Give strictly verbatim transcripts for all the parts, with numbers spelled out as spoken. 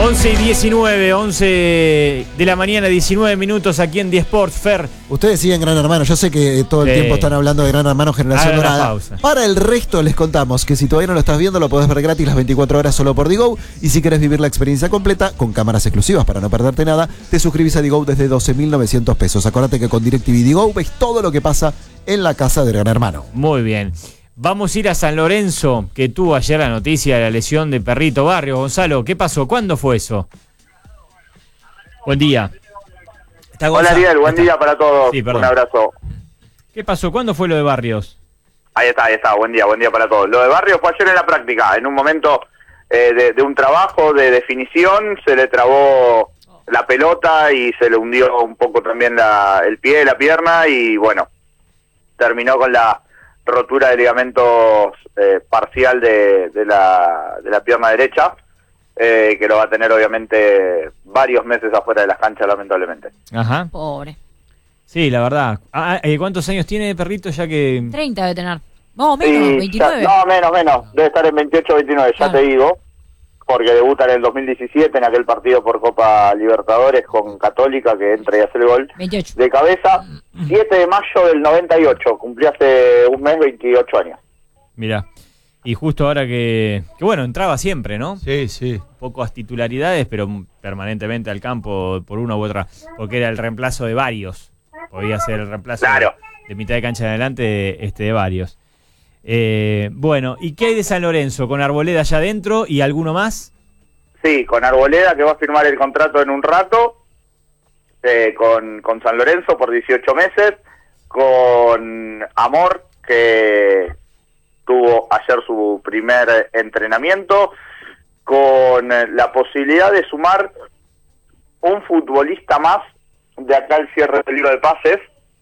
once y diecinueve, once de la mañana, diecinueve minutos aquí en diez Sports. Fer. Ustedes siguen Gran Hermano, yo sé que todo el Sí. tiempo están hablando de Gran Hermano Generación Hagan la Dorada. pausa. Para el resto les contamos que si todavía no lo estás viendo lo podés ver gratis las veinticuatro horas solo por Digo. Y si querés vivir la experiencia completa con cámaras exclusivas para no perderte nada, te suscribís a Digo desde doce mil novecientos pesos. Acordate que con DirecTV Digo ves todo lo que pasa en la casa del Gran Hermano. Muy bien. Vamos a ir a San Lorenzo, que tuvo ayer la noticia de la lesión de Perrito Barrios. Gonzalo, ¿qué pasó? ¿Cuándo fue eso? Buen día. ¿Está Hola Gonzalo? Ariel, buen día para todos. Sí, perdón. Un abrazo. ¿Qué pasó? ¿Cuándo fue lo de Barrios? Ahí está, ahí está, buen día, buen día para todos. Lo de Barrio fue ayer en la práctica, en un momento eh, de, de un trabajo de definición, se le trabó la pelota y se le hundió un poco también la, el pie, la pierna y bueno, terminó con la rotura de ligamentos eh, parcial de, de, la, de la pierna derecha, eh, que lo va a tener obviamente varios meses afuera de las canchas lamentablemente. Ajá. Pobre. Sí, la verdad. Ah, eh, ¿Cuántos años tiene Perrito ya que...? treinta debe tener. No, menos, Sí, veintinueve. ya- no, menos, menos. Debe estar en veintiocho, veintinueve, ya Ah. te digo. Porque debuta en el dos mil diecisiete en aquel partido por Copa Libertadores con Católica, que entra y hace el gol. veintiocho. De cabeza, siete de mayo del noventa y ocho. Cumplió hace un mes veintiocho años. Mirá. Y justo ahora que... Que bueno, entraba siempre, ¿no? Sí, sí. Pocas titularidades, pero permanentemente al campo por una u otra. Porque era el reemplazo de varios. Podía ser el reemplazo Claro. de, de mitad de cancha en adelante de, este, de varios. Eh, bueno, ¿y qué hay de San Lorenzo? ¿Con Arboleda allá adentro y alguno más? Sí, con Arboleda, que va a firmar el contrato en un rato. Eh, con, con San Lorenzo por dieciocho meses. Con Amor, que tuvo ayer su primer entrenamiento. Con eh, la posibilidad de sumar un futbolista más de acá al cierre del libro de pases,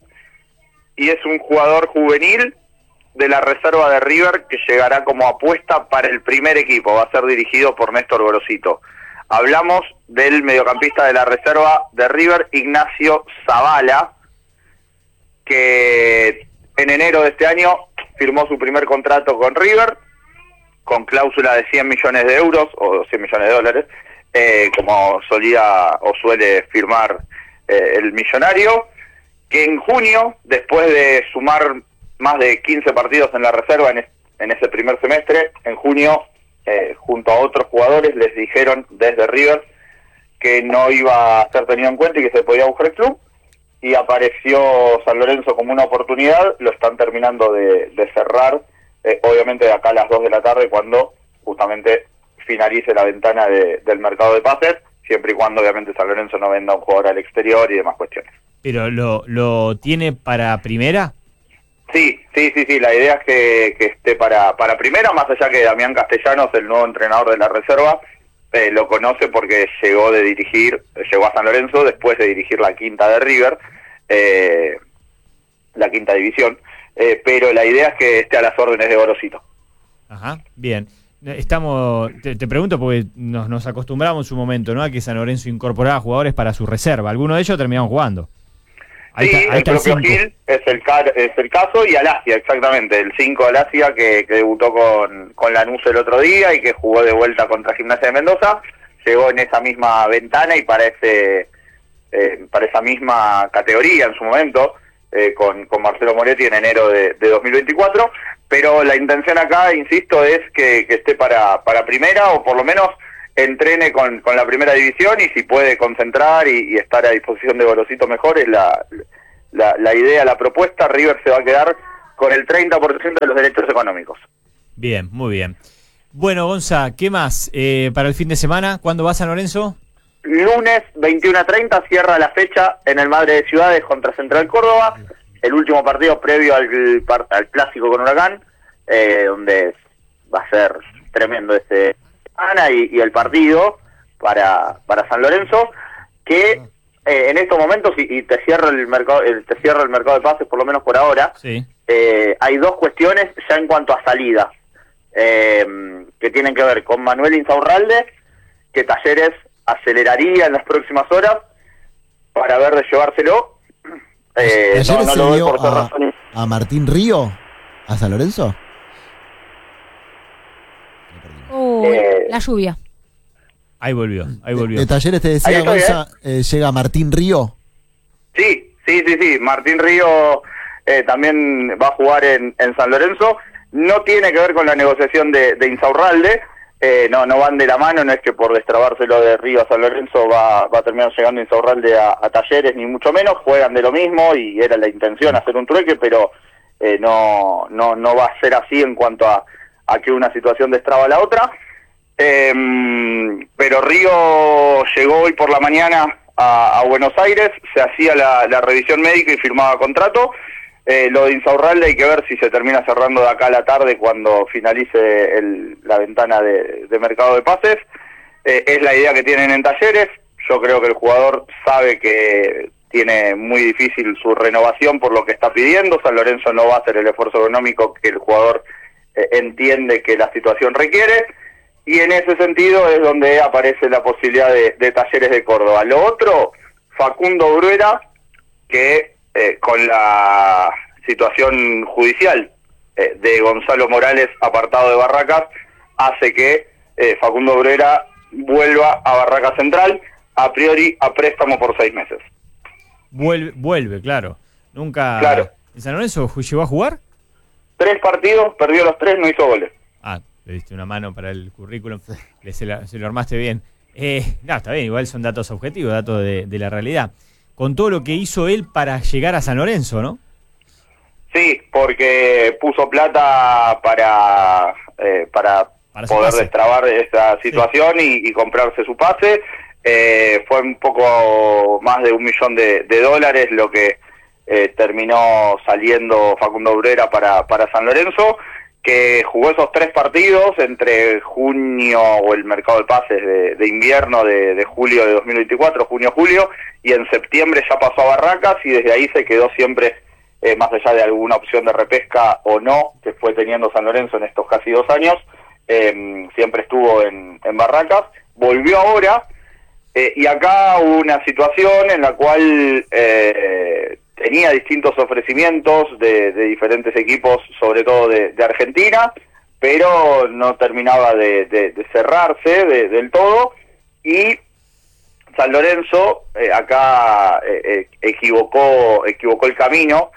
y es un jugador juvenil de la reserva de River que llegará como apuesta para el primer equipo, va a ser dirigido por Néstor Gorosito. Hablamos del mediocampista de la reserva de River, Ignacio Zavala, que en enero de este año firmó su primer contrato con River, con cláusula de cien millones de euros, o cien millones de dólares, eh, como solía o suele firmar eh, el millonario, que en junio, después de sumar más de quince partidos en la reserva en, es, en ese primer semestre, en junio, eh, junto a otros jugadores, les dijeron desde River que no iba a ser tenido en cuenta y que se podía buscar el club, y apareció San Lorenzo como una oportunidad. Lo están terminando de, de cerrar, eh, obviamente de acá a las dos de la tarde, cuando justamente finalice la ventana de, del mercado de pases, siempre y cuando obviamente San Lorenzo no venda un jugador al exterior y demás cuestiones. ¿Pero lo, lo tiene para primera? Sí, sí, sí, sí, la idea es que, que esté para, para primera, más allá que Damián Castellanos, el nuevo entrenador de la reserva, eh, lo conoce porque llegó de dirigir, llegó a San Lorenzo después de dirigir la quinta de River, eh, la quinta división, eh, pero la idea es que esté a las órdenes de Gorosito. Ajá, bien. Estamos, te, te pregunto porque nos, nos acostumbramos en su momento, ¿no? A que San Lorenzo incorporaba jugadores para su reserva. Algunos de ellos terminaron jugando. Ahí Sí, está, ahí el está el propio cinco. Gil es el, car- es el caso, y Alasia, exactamente, el cinco de Alasia que, que debutó con, con Lanús el otro día y que jugó de vuelta contra Gimnasia de Mendoza, llegó en esa misma ventana y para, ese, eh, para esa misma categoría en su momento, eh, con, con Marcelo Moretti en enero de, de dos mil veinticuatro, pero la intención acá, insisto, es que, que esté para, para primera, o por lo menos entrene con, con la primera división, y si puede concentrar y, y estar a disposición de Gorosito mejor, es la, la, la idea, la propuesta. River se va a quedar con el treinta por ciento de los derechos económicos. Bien, muy bien. Bueno, Gonza, ¿qué más eh, para el fin de semana? ¿Cuándo va San Lorenzo? Lunes veintiuno a treinta cierra la fecha en el Madre de Ciudades contra Central Córdoba, el último partido previo al, al clásico con Huracán, eh, donde va a ser tremendo ese semana y, y el partido para, para San Lorenzo, que eh, en estos momentos, y, y te cierro el mercado, el, te cierro el mercado de pases por lo menos por ahora, Sí. eh, hay dos cuestiones ya en cuanto a salidas, eh, que tienen que ver con Manuel Insaurralde, que Talleres aceleraría en las próximas horas para ver de llevárselo. Eh, ¿Ayer no, no se lo doy dio por dos a, razones. a Martín Río? ¿A San Lorenzo? Oh, Eh, la lluvia. Ahí volvió, ahí volvió. De Talleres te Ahí decía, estoy, Gonza, eh, llega Martín Río. Sí, sí, sí, sí. Martín Río eh, también va a jugar en, en San Lorenzo. No tiene que ver con la negociación de, de Insaurralde. Eh, no, no van de la mano, no es que por destrabárselo de Río a San Lorenzo va, va a terminar llegando Insaurralde a, a Talleres, ni mucho menos. Juegan de lo mismo y era la intención hacer un trueque, pero eh, no, no, no va a ser así en cuanto a, a que una situación destraba a la otra. Eh, pero Río llegó hoy por la mañana a, a Buenos Aires, se hacía la, la revisión médica y firmaba contrato. Eh, lo de Insaurralde hay que ver si se termina cerrando de acá a la tarde cuando finalice el, la ventana de, de mercado de pases. Eh, es la idea que tienen en Talleres. Yo creo que el jugador sabe que tiene muy difícil su renovación por lo que está pidiendo. San Lorenzo no va a hacer el esfuerzo económico que el jugador eh, entiende que la situación requiere. Y en ese sentido es donde aparece la posibilidad de, de Talleres de Córdoba. Lo otro, Facundo Bruera, que Eh, con la situación judicial eh, de Gonzalo Morales apartado de Barracas, hace que eh, Facundo Bruera vuelva a Barracas Central, a priori a préstamo por seis meses. Vuelve, vuelve, claro. Nunca... Claro. ¿En San Lorenzo llegó a jugar? Tres partidos, perdió los tres, no hizo goles. Ah, le diste una mano para el currículum, le, se, la, se lo armaste bien. Eh, no, está bien, igual son datos objetivos, datos de, de la realidad. Con todo lo que hizo él para llegar a San Lorenzo, ¿no? Sí, porque puso plata para eh, para, para poder destrabar esta situación sí. y, y comprarse su pase. Eh, fue un poco más de un millón de, de dólares lo que eh, terminó saliendo Facundo Bruera para, para San Lorenzo, que jugó esos tres partidos entre junio o el mercado de pases de, de invierno de, de julio de dos mil veinticuatro, junio-julio, y en septiembre ya pasó a Barracas y desde ahí se quedó siempre, eh, más allá de alguna opción de repesca o no, que fue teniendo San Lorenzo en estos casi dos años, eh, siempre estuvo en, en Barracas, volvió ahora, eh, y acá hubo una situación en la cual eh, tenía distintos ofrecimientos de, de diferentes equipos, sobre todo de, de Argentina, pero no terminaba de, de, de cerrarse de, del todo, y San Lorenzo eh, acá eh, eh, equivocó equivocó el camino,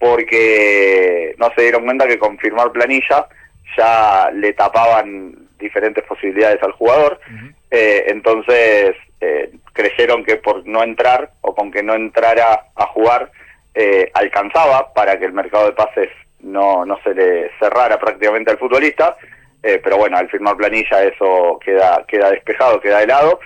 porque no se dieron cuenta que con firmar planilla ya le tapaban diferentes posibilidades al jugador. Uh-huh. eh, entonces eh, creyeron que por no entrar o con que no entrara a jugar eh, alcanzaba para que el mercado de pases no, no se le cerrara prácticamente al futbolista, eh, pero bueno, al firmar planilla eso queda, queda despejado, queda de lado,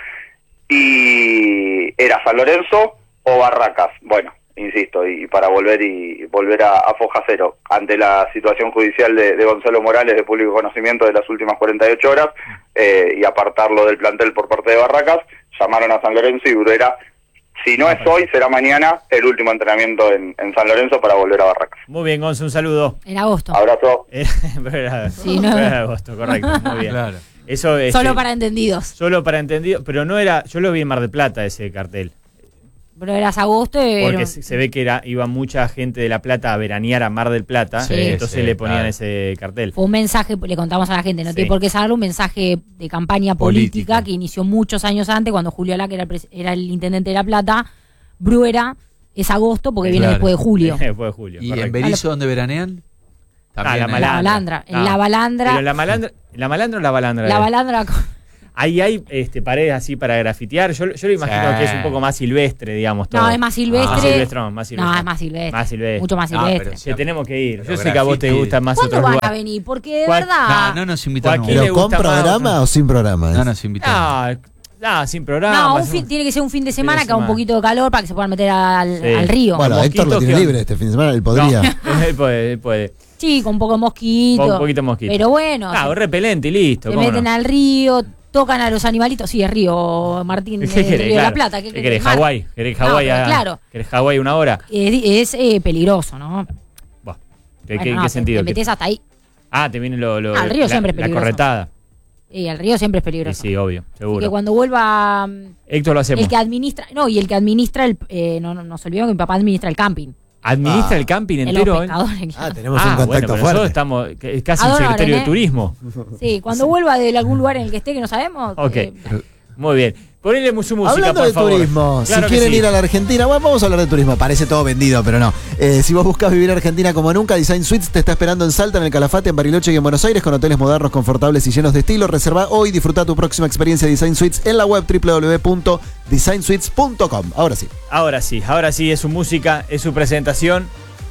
y era San Lorenzo o Barracas. Bueno, insisto, y para volver y volver a, a foja cero, ante la situación judicial de, de Gonzalo Morales de público conocimiento de las últimas cuarenta y ocho horas, eh, y apartarlo del plantel por parte de Barracas, llamaron a San Lorenzo y Bruera, si no es hoy, será mañana el último entrenamiento en, en San Lorenzo para volver a Barracas. Muy bien, Gonzo, un saludo. En agosto. Abrazo. Era, era, sí, no. era agosto, correcto, muy bien. Claro. Eso es, solo eh, para entendidos. Solo para entendidos, pero no era, yo lo vi en Mar del Plata ese cartel. Pero eras agosto y porque era... se, se ve que era iba mucha gente de La Plata a veranear a Mar del Plata, sí, entonces sí, le ponían claro. ese cartel. Fue un mensaje, le contamos a la gente, no Sí. tiene por qué saberlo, un mensaje de campaña política, Política. que inició muchos años antes, cuando Julio Alac era, el pres- era el intendente de La Plata. Bruera es agosto porque viene Claro. después de julio. Después de julio. ¿Y correcto. en Berizo dónde veranean? Ah, la ¿eh? La Malandra. balandra. En Ah. la balandra. Pero la malandra, la malandra o la balandra. La balandra. Ahí hay este, paredes así para grafitear. Yo, yo lo imagino Sí. que es un poco más silvestre, digamos. Todo. No, es más silvestre. Más silvestrón, más silvestre. No, es más silvestre. Más silvestre. Mucho más No, silvestre. pero- Que tenemos que ir. Yo Pero sé que a vos te graffiti- gustan más ¿Cuándo otros van a lugares. venir? Porque de ¿Cuál- verdad. No, no nos invitaron. Joaquín nunca. le ¿Pero con gusta más programa otro. o sin programa? No nos invitaron. No, no, sin programa. No, un sin- fin- tiene que ser un fin de semana de que haga un semana. poquito de calor para que se puedan meter al, Sí. al río. Bueno, Los Héctor lo mosquitos tiene que- libre este fin de semana, él podría. No, él puede, él puede. Sí, con un poco de mosquito. Con un poquito de mosquito. Pero bueno, Ah, se, un repelente y listo. se ¿cómo meten no? al río, tocan a los animalitos. Sí, es río, Martín, ¿Qué el querés, río de claro? la Plata. ¿Qué querés? ¿Hawái? ¿Querés No, Hawái? pero a- claro. ¿Querés Hawái una hora? Es, es, eh, peligroso, ¿no? Buah. ¿Qué, Bueno, qué- no, qué te- sentido? Te metés hasta ahí. Ah, te viene lo, lo Ah, el río la, siempre es la peligroso. corretada. Y el río siempre es Sí, peligroso. sí, obvio, Y seguro. que cuando vuelva mm, Héctor lo hacemos. el que administra, no, y el que administra el, eh, no, no nos olvidemos que mi papá administra el camping. ¿Administra Ah. el camping En los entero? ¿eh? pescadores. Ah, tenemos Ah, un bueno, contacto pero fuerte. nosotros estamos, que es casi un Adoran, secretario ¿eh? de turismo. Sí, cuando vuelva de algún lugar en el que esté que no sabemos. Ok. eh, Pero Muy bien. Ponele su música, Hablando por de favor. turismo, Claro si que quieren sí. ir a la Argentina, bueno, vamos a hablar de turismo. Parece todo vendido, pero no. Eh, si vos buscas vivir Argentina como nunca, Design Suites te está esperando en Salta, en el Calafate, en Bariloche y en Buenos Aires, con hoteles modernos, confortables y llenos de estilo. Reserva hoy y disfruta tu próxima experiencia Design Suites en la web doble u doble u doble u punto design suites punto com. Ahora sí. Ahora sí, ahora sí, es su música, es su presentación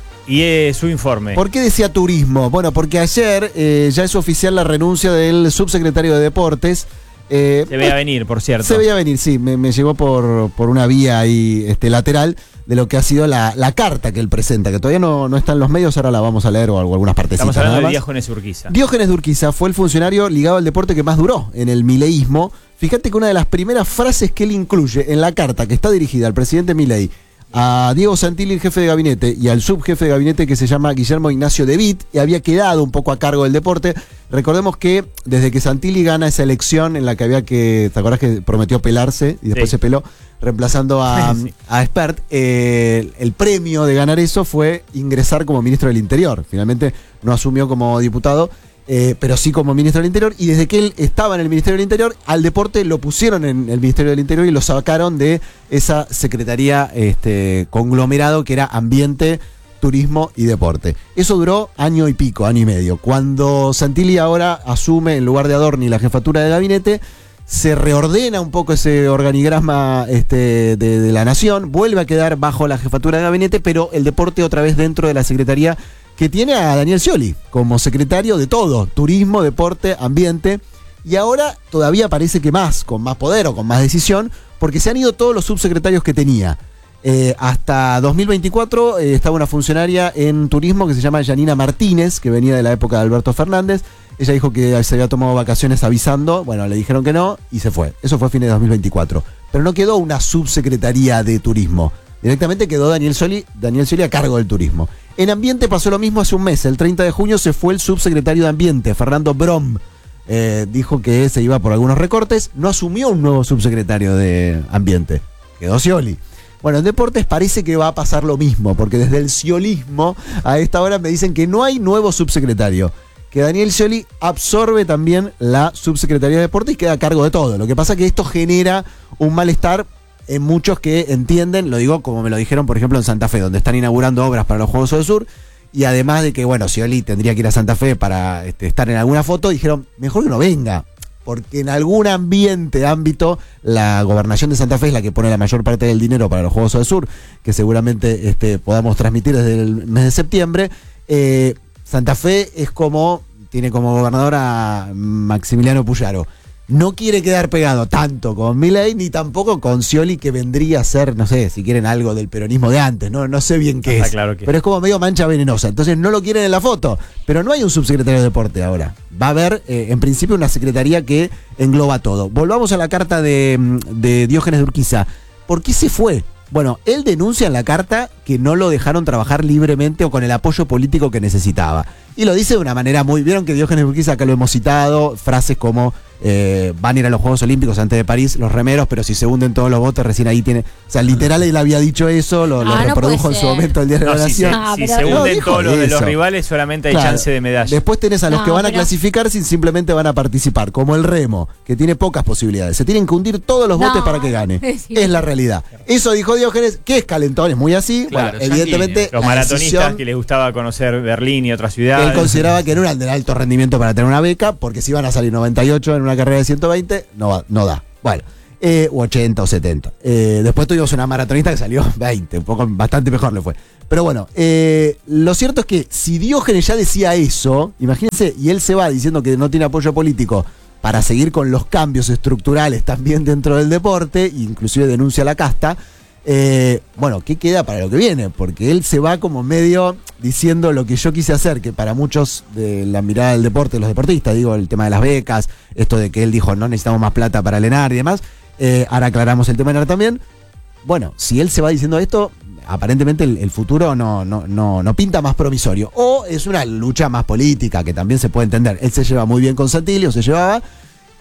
y es su informe. ¿Por qué decía turismo? Bueno, porque ayer eh, ya es oficial la renuncia del subsecretario de Deportes. Eh, Se veía venir, por cierto. Se veía venir, sí, me, me llegó por, por una vía ahí este, lateral de lo que ha sido la, la carta que él presenta, que todavía no, no está en los medios, ahora la vamos a leer o algunas partecitas. Estamos hablando nada de más. Diógenes Urquiza. Diógenes de Urquiza fue el funcionario ligado al deporte que más duró en el mileísmo. Fíjate que una de las primeras frases que él incluye en la carta que está dirigida al presidente Milei, a Diego Santilli, el jefe de gabinete, y al subjefe de gabinete que se llama Guillermo Ignacio De Witt, y había quedado un poco a cargo del deporte. Recordemos que desde que Santilli gana esa elección en la que había que, ¿te acordás que prometió pelarse y después Sí. se peló? Reemplazando a, Sí. a Espert, eh, el premio de ganar eso fue ingresar como ministro del Interior. Finalmente no asumió como diputado, eh, pero sí como ministro del Interior. Y desde que él estaba en el Ministerio del Interior, al deporte lo pusieron en el Ministerio del Interior y lo sacaron de esa secretaría este, conglomerado que era Ambiente, Turismo y Deporte. Eso duró año y pico, año y medio. Cuando Santilli ahora asume en lugar de Adorni la jefatura de gabinete, se reordena un poco ese organigrama este, de, de la nación, vuelve a quedar bajo la jefatura de gabinete, pero el deporte otra vez dentro de la secretaría que tiene a Daniel Scioli como secretario de todo, turismo, deporte, ambiente, y ahora todavía parece que más, con más poder o con más decisión, porque se han ido todos los subsecretarios que tenía. Eh, hasta dos mil veinticuatro eh, estaba una funcionaria en turismo que se llama Yanina Martínez, que venía de la época de Alberto Fernández. Ella dijo que se había tomado vacaciones avisando, bueno, le dijeron que no y se fue. Eso fue a fines de dos mil veinticuatro. Pero no quedó una subsecretaría de turismo. Directamente quedó Daniel Scioli, Daniel Scioli a cargo del turismo. En ambiente pasó lo mismo hace un mes. El treinta de junio se fue el subsecretario de Ambiente, Fernando Brom. Eh, dijo que se iba por algunos recortes. No asumió un nuevo subsecretario de Ambiente. Quedó Scioli. Bueno, en deportes parece que va a pasar lo mismo, porque desde el sciolismo a esta hora me dicen que no hay nuevo subsecretario. Que Daniel Scioli absorbe también la subsecretaría de deporte y queda a cargo de todo. Lo que pasa es que esto genera un malestar en muchos que entienden, lo digo como me lo dijeron, por ejemplo, en Santa Fe, donde están inaugurando obras para los Juegos del Sur, y además de que, bueno, Scioli tendría que ir a Santa Fe para este, estar en alguna foto, dijeron, mejor que no venga, porque en algún ambiente, ámbito, la gobernación de Santa Fe es la que pone la mayor parte del dinero para los Juegos del Sur, que seguramente este, podamos transmitir desde el mes de septiembre. Eh, Santa Fe es como, tiene como gobernador a Maximiliano Puyaro. No quiere quedar pegado tanto con Milei ni tampoco con Scioli, que vendría a ser, no sé, si quieren algo del peronismo de antes, no, no sé bien qué Está es. claro que- Pero es como medio mancha venenosa. Entonces no lo quieren en la foto. Pero no hay un subsecretario de deporte ahora. Va a haber, eh, en principio, una secretaría que engloba todo. Volvamos a la carta de, de Diógenes de Urquiza. ¿Por qué se fue? Bueno, él denuncia en la carta que no lo dejaron trabajar libremente o con el apoyo político que necesitaba. Y lo dice de una manera muy... Vieron que Diógenes de Urquiza, acá lo hemos citado, frases como eh, van a ir a los Juegos Olímpicos antes de París los remeros, pero si se hunden todos los botes recién ahí tiene... O sea, literal él había dicho eso, lo, lo Ah, no reprodujo puede en su ser. momento el Día de la No, si se, Nación. Ah, si pero- se No, hunden dijo todos los de los eso. rivales, solamente hay Claro. chance de medalla. Después tenés a los No, que van a pero- clasificar sin simplemente van a participar, como el remo, que tiene pocas posibilidades. Se tienen que hundir todos los No, botes para que gane. es Es la realidad. Eso dijo Diógenes, que es calentón, es muy así. Claro, bueno, evidentemente Los la maratonistas decisión que les gustaba conocer Berlín y otras que ciudades. él consideraba que no eran de alto rendimiento para tener una beca, porque si van a salir noventa y ocho en una carrera de ciento veinte, no, va- no da. Bueno, eh, u ochenta o setenta. Eh, después tuvimos una maratonista que salió veinte, un poco bastante mejor le fue. Pero bueno, eh, lo cierto es que si Diógenes ya decía eso, imagínense, y él se va diciendo que no tiene apoyo político para seguir con los cambios estructurales también dentro del deporte, inclusive denuncia la casta. Eh, bueno, ¿qué queda para lo que viene? Porque él se va como medio diciendo lo que yo quise hacer, que para muchos de la mirada del deporte, de los deportistas, digo, el tema de las becas, esto de que él dijo no necesitamos más plata para Lenar y demás, eh, ahora aclaramos el tema de Lenar también. Bueno, si él se va diciendo esto, aparentemente el, el futuro no, no, no, no pinta más promisorio. O es una lucha más política, que también se puede entender. Él se lleva muy bien con Santilli, o se llevaba,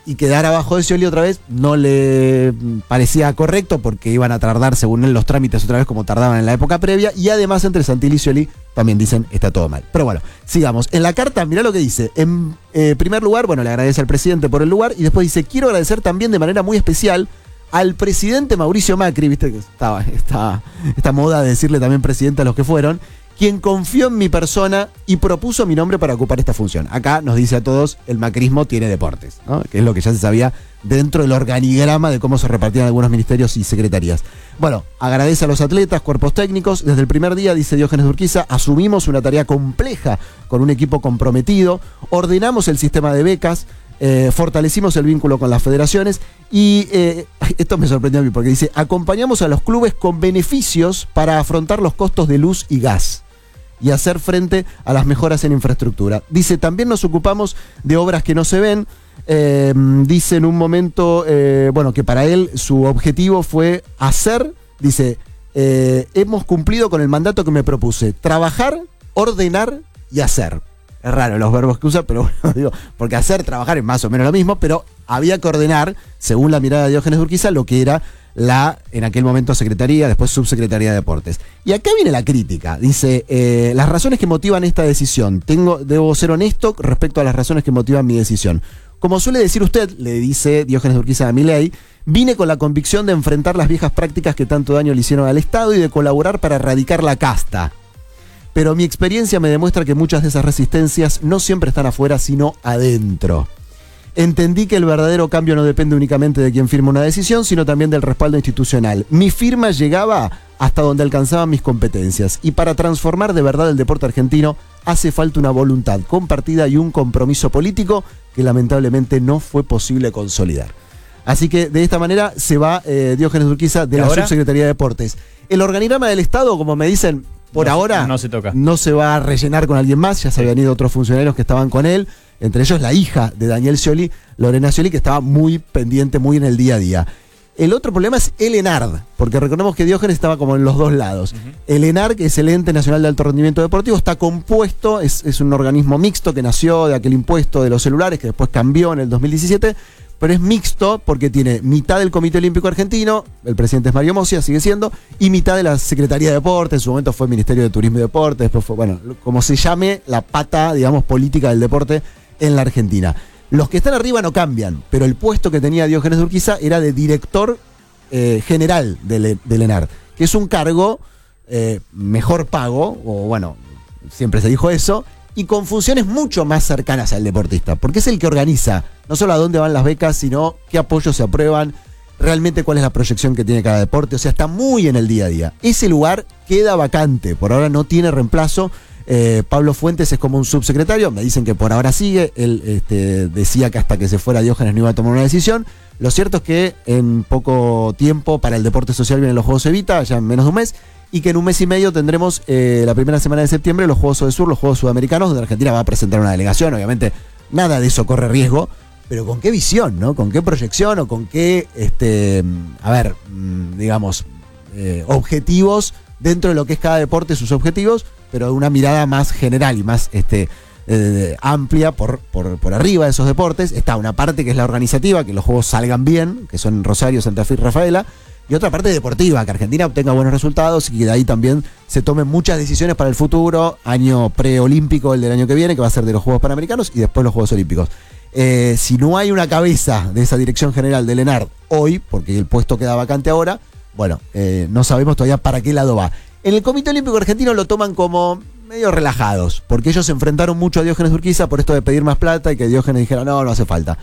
y quedar abajo de Scioli otra vez no le parecía correcto porque iban a tardar, según él, los trámites otra vez como tardaban en la época previa, y además entre Santilli y Scioli también dicen está todo mal. Pero bueno, sigamos. En la carta, mirá lo que dice. En eh, primer lugar, bueno, le agradece al presidente por el lugar y después dice, quiero agradecer también de manera muy especial al presidente Mauricio Macri, viste que estaba esta, esta moda de decirle también presidente a los que fueron, quien confió en mi persona y propuso mi nombre para ocupar esta función. Acá nos dice a todos, el macrismo tiene deportes, ¿no? Que es lo que ya se sabía dentro del organigrama de cómo se repartían algunos ministerios y secretarías. Bueno, agradece a los atletas, cuerpos técnicos. Desde el primer día, dice Diógenes de Urquiza, asumimos una tarea compleja con un equipo comprometido, ordenamos el sistema de becas, Eh, fortalecimos el vínculo con las federaciones y eh, esto me sorprendió a mí porque dice, acompañamos a los clubes con beneficios para afrontar los costos de luz y gas y hacer frente a las mejoras en infraestructura. Dice, también nos ocupamos de obras que no se ven. Eh, dice en un momento, eh, bueno, que para él su objetivo fue hacer, dice, eh, hemos cumplido con el mandato que me propuse, trabajar, ordenar y hacer. Es raro los verbos que usa, pero bueno, digo, porque hacer, trabajar es más o menos lo mismo, pero había que ordenar, según la mirada de Diógenes de Urquiza, lo que era la, en aquel momento, Secretaría, después Subsecretaría de Deportes. Y acá viene la crítica. Dice, eh, las razones que motivan esta decisión. Tengo, debo ser honesto respecto a las razones que motivan mi decisión. Como suele decir usted, le dice Diógenes de Urquiza a Milei, vine con la convicción de enfrentar las viejas prácticas que tanto daño le hicieron al Estado y de colaborar para erradicar la casta. Pero mi experiencia me demuestra que muchas de esas resistencias no siempre están afuera, sino adentro. Entendí que el verdadero cambio no depende únicamente de quien firma una decisión, sino también del respaldo institucional. Mi firma llegaba hasta donde alcanzaban mis competencias. Y para transformar de verdad el deporte argentino, hace falta una voluntad compartida y un compromiso político que lamentablemente no fue posible consolidar. Así que de esta manera se va eh, Diógenes de Urquiza de la ahora? Subsecretaría de Deportes. El organigrama del Estado, como me dicen, por no, ahora no se toca. No se va a rellenar con alguien más, ya se habían ido otros funcionarios que estaban con él, entre ellos la hija de Daniel Scioli, Lorena Scioli, que estaba muy pendiente, muy en el día a día. El otro problema es el ENARD, porque recordemos que Diógenes estaba como en los dos lados. Uh-huh. El ENARD, que es el Ente Nacional de Alto Rendimiento Deportivo, está compuesto, es, es un organismo mixto que nació de aquel impuesto de los celulares, que después cambió en el dos mil diecisiete, pero es mixto porque tiene mitad del Comité Olímpico Argentino, el presidente es Mario Mosia, sigue siendo, y mitad de la Secretaría de Deportes, en su momento fue Ministerio de Turismo y Deportes, después fue, bueno, como se llame, la pata, digamos, política del deporte en la Argentina. Los que están arriba no cambian, pero el puesto que tenía Diógenes de Urquiza era de director eh, general del, del ENARD, que es un cargo eh, mejor pago, o bueno, siempre se dijo eso, y con funciones mucho más cercanas al deportista, porque es el que organiza no solo a dónde van las becas, sino qué apoyos se aprueban, realmente cuál es la proyección que tiene cada deporte, o sea, está muy en el día a día. Ese lugar queda vacante, por ahora no tiene reemplazo. Eh, Pablo Fuentes es como un subsecretario, me dicen que por ahora sigue, él este, decía que hasta que se fuera Diógenes no iba a tomar una decisión. Lo cierto es que en poco tiempo para el deporte social vienen los Juegos Evita, ya en menos de un mes, y que en un mes y medio tendremos eh, la primera semana de septiembre los Juegos Odesur, los Juegos Sudamericanos, donde Argentina va a presentar una delegación. Obviamente nada de eso corre riesgo, pero con qué visión, ¿no? Con qué proyección o con qué, este, a ver, digamos, eh, objetivos dentro de lo que es cada deporte, sus objetivos, pero de una mirada más general y más este, eh, amplia por, por, por arriba de esos deportes. Está una parte que es la organizativa, que los juegos salgan bien, que son Rosario, Santa Fe y Rafaela, y otra parte deportiva, que Argentina obtenga buenos resultados y que de ahí también se tomen muchas decisiones para el futuro, año preolímpico, el del año que viene, que va a ser de los Juegos Panamericanos y después los Juegos Olímpicos. Eh, si no hay una cabeza de esa dirección general del ENARD hoy, porque el puesto queda vacante ahora, bueno, eh, no sabemos todavía para qué lado va. En el Comité Olímpico Argentino lo toman como medio relajados, porque ellos se enfrentaron mucho a Diógenes de Urquiza por esto de pedir más plata y que Diógenes dijera, no, no hace falta.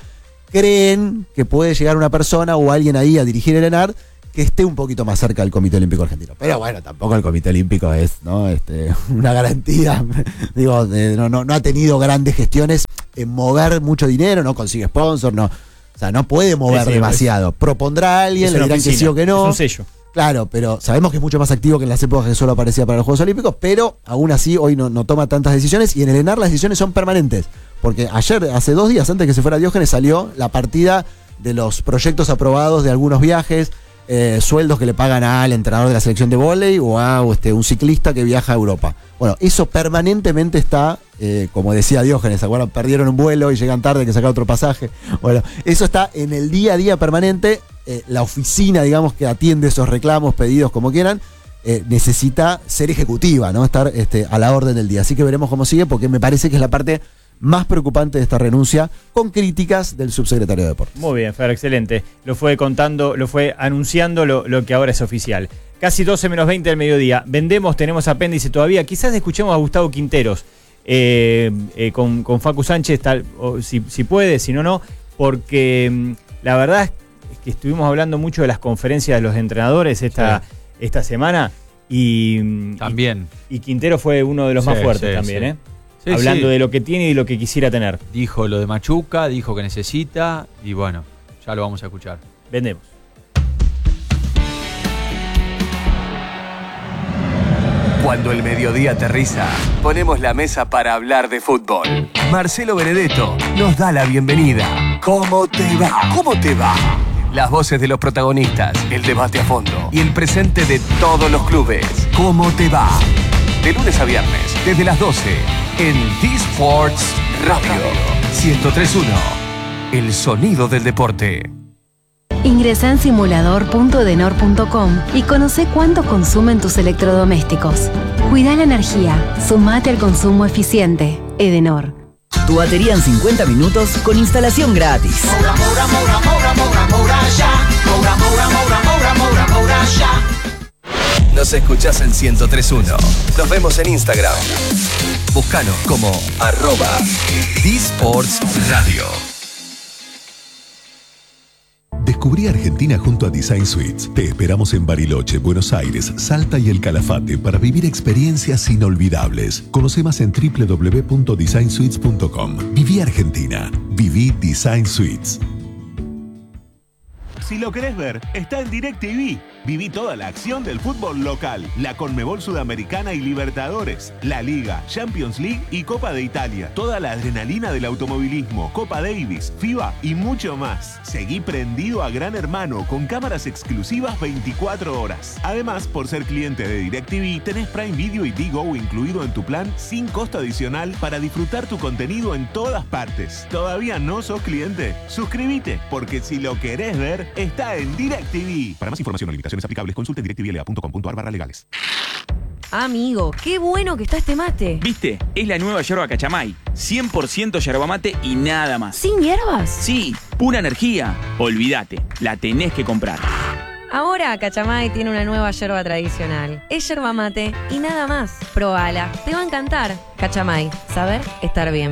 Creen que puede llegar una persona o alguien ahí a dirigir el ENARD que esté un poquito más cerca del Comité Olímpico Argentino. Pero bueno, tampoco el Comité Olímpico es, ¿no? este, una garantía. Digo, de, no, no, no ha tenido grandes gestiones en mover mucho dinero, no consigue sponsor, no, o sea, no puede mover sí, sí, demasiado. Es, Propondrá a alguien, le dirán oficina, que sí o que no. Es un sello. Claro, pero sabemos que es mucho más activo que en las épocas que solo aparecía para los Juegos Olímpicos, pero aún así hoy no, no toma tantas decisiones y en el ENARD las decisiones son permanentes. Porque ayer, hace dos días antes que se fuera Diógenes, salió la partida de los proyectos aprobados de algunos viajes. eh, sueldos que le pagan al entrenador de la selección de vóley o a este, un ciclista que viaja a Europa. Bueno, eso permanentemente está, eh, como decía Diógenes, ¿se acuerdan? Perdieron un vuelo y llegan tarde, hay que sacar otro pasaje. Bueno, eso está en el día a día permanente. Eh, la oficina, digamos, que atiende esos reclamos, pedidos, como quieran, eh, necesita ser ejecutiva, ¿no? Estar este, a la orden del día. Así que veremos cómo sigue, porque me parece que es la parte más preocupante de esta renuncia, con críticas del subsecretario de Deportes. Muy bien, Fer, excelente. Lo fue contando, lo fue anunciando lo, lo que ahora es oficial. Casi doce menos veinte del mediodía. Vendemos, tenemos apéndice todavía. Quizás escuchemos a Gustavo Quinteros eh, eh, con, con Facu Sánchez, tal, o, si, si puede, si no, no. Porque mm, la verdad es que estuvimos hablando mucho de las conferencias de los entrenadores esta, sí. esta semana. Y, también. Y, y Quintero fue uno de los sí, más fuertes sí, también, sí. ¿eh? Sí, hablando sí. de lo que tiene y de lo que quisiera tener. Dijo lo de Machuca, dijo que necesita y bueno, ya lo vamos a escuchar. Vendemos. Cuando el mediodía aterriza, ponemos la mesa para hablar de fútbol. Marcelo Benedetto nos da la bienvenida. ¿Cómo te va? ¿Cómo te va? Las voces de los protagonistas, el debate a fondo y el presente de todos los clubes. ¿Cómo te va? De lunes a viernes, desde las doce, en D-Sports Radio ciento tres punto uno. El sonido del deporte. Ingresa en simulador punto edenor punto com y conoce cuánto consumen tus electrodomésticos. Cuida la energía, sumate al consumo eficiente. Edenor. Tu batería en cincuenta minutos con instalación gratis. Moura, moura, moura, moura, moura, moura, ya. Moura, moura, moura, moura, moura, moura, ya. Nos escuchás en ciento tres punto uno. Nos vemos en Instagram. Búscanos como arroba D-Sports Radio. Descubrí Argentina junto a Design Suites. Te esperamos en Bariloche, Buenos Aires, Salta y El Calafate para vivir experiencias inolvidables. Conoce más en doble u doble u doble u punto design suites punto com. Viví Argentina. Viví Design Suites. Si lo querés ver, está en DirecTV. Viví toda la acción del fútbol local, la Conmebol Sudamericana y Libertadores, la Liga, Champions League y Copa de Italia. Toda la adrenalina del automovilismo, Copa Davis, FIBA y mucho más. Seguí prendido a Gran Hermano con cámaras exclusivas veinticuatro horas. Además, por ser cliente de DirecTV, tenés Prime Video y Digo incluido en tu plan sin costo adicional para disfrutar tu contenido en todas partes. ¿Todavía no sos cliente? Suscríbete, porque si lo querés ver, está en DirecTV. Para más información o limitaciones aplicables, consulte directv l a punto com punto a r barra legales. Amigo, qué bueno que está este mate. ¿Viste? Es la nueva yerba Cachamay. cien por ciento yerba mate y nada más. ¿Sin hierbas? Sí, pura energía. Olvídate, la tenés que comprar. Ahora Cachamay tiene una nueva yerba tradicional. Es yerba mate y nada más. Probala, te va a encantar. Cachamay, saber estar bien.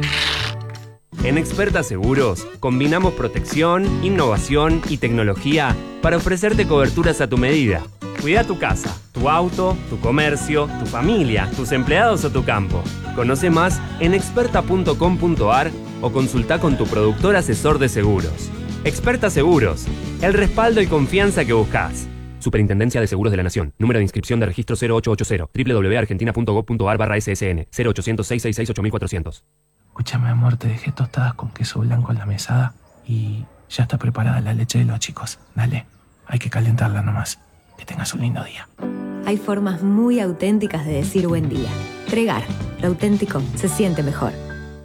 En Experta Seguros, combinamos protección, innovación y tecnología para ofrecerte coberturas a tu medida. Cuida tu casa, tu auto, tu comercio, tu familia, tus empleados o tu campo. Conoce más en experta punto com punto a r o consulta con tu productor asesor de seguros. Experta Seguros, el respaldo y confianza que buscas. Superintendencia de Seguros de la Nación. Número de inscripción de registro cero ocho ocho cero. doble u doble u doble u punto argentina punto gov punto a r barra S S N. cero ochocientos, seiscientos sesenta y seis, ocho mil cuatrocientos. Escúchame, amor, te dejé tostadas con queso blanco en la mesada y ya está preparada la leche de los chicos. Dale, hay que calentarla nomás. Que tengas un lindo día. Hay formas muy auténticas de decir buen día. Tregar, lo auténtico se siente mejor.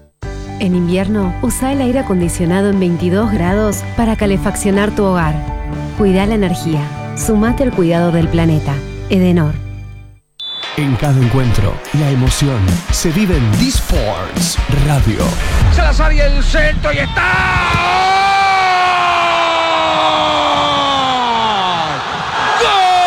En invierno, usa el aire acondicionado en veintidós grados para calefaccionar tu hogar. Cuida la energía. Sumate al cuidado del planeta. Edenor. En cada encuentro, la emoción se vive en D-Sports Radio. Salazar y el centro y está.